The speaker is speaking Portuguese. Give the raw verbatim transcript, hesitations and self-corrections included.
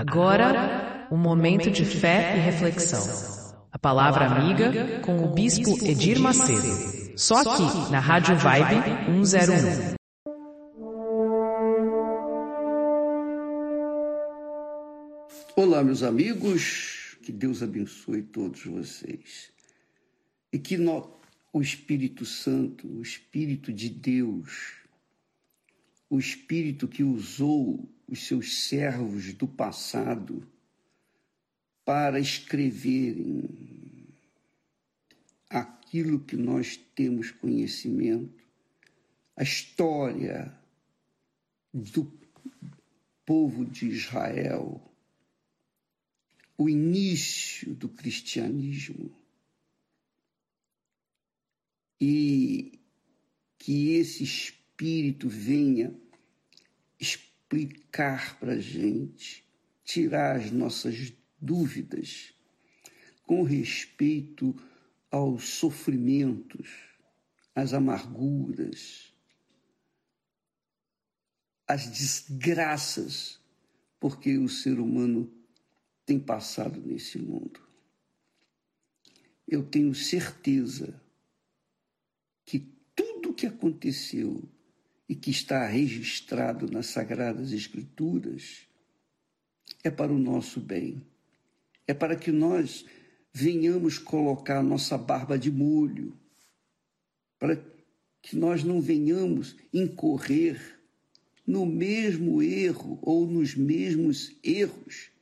Agora, um momento de fé e reflexão. A palavra amiga com o Bispo Edir Macedo. Só aqui, na Rádio Vibe cento e um. Olá, meus amigos, que Deus abençoe todos vocês. E que no, o Espírito Santo, o Espírito de Deus, o Espírito que usou os seus servos do passado para escreverem aquilo que nós temos conhecimento, a história do povo de Israel, o início do cristianismo, e que esse Espírito venha explicar para a gente, tirar as nossas dúvidas com respeito aos sofrimentos, às amarguras, às desgraças, porque o ser humano tem passado nesse mundo. Eu tenho certeza que tudo o que aconteceu e que está registrado nas Sagradas Escrituras é para o nosso bem. É para que nós venhamos colocar nossa barba de molho, para que nós não venhamos incorrer no mesmo erro ou nos mesmos erros